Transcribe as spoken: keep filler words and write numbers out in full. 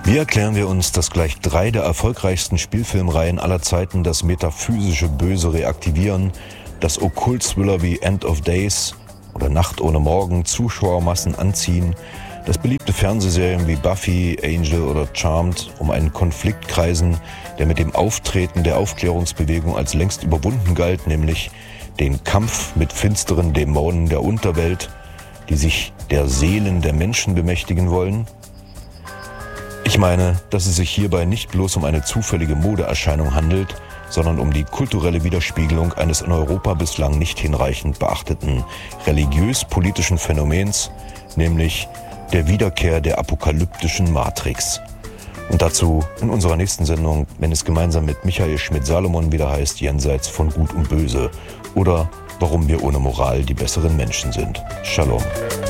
Wie erklären wir uns, dass gleich drei der erfolgreichsten Spielfilmreihen aller Zeiten das metaphysische Böse reaktivieren, dass Okkult-Thriller wie End of Days oder Nacht ohne Morgen Zuschauermassen anziehen, dass beliebte Fernsehserien wie Buffy, Angel oder Charmed um einen Konflikt kreisen, der mit dem Auftreten der Aufklärungsbewegung als längst überwunden galt, nämlich den Kampf mit finsteren Dämonen der Unterwelt, die sich der Seelen der Menschen bemächtigen wollen? Ich meine, dass es sich hierbei nicht bloß um eine zufällige Modeerscheinung handelt, sondern um die kulturelle Widerspiegelung eines in Europa bislang nicht hinreichend beachteten religiös-politischen Phänomens, nämlich der Wiederkehr der apokalyptischen Matrix. Und dazu in unserer nächsten Sendung, wenn es gemeinsam mit Michael Schmidt-Salomon wieder heißt, Jenseits von Gut und Böse oder Warum wir ohne Moral die besseren Menschen sind. Shalom.